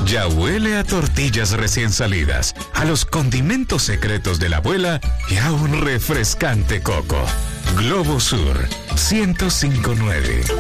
Ya huele a tortillas recién salidas, a los condimentos secretos de la abuela y a un refrescante coco. Globo Sur 105.9.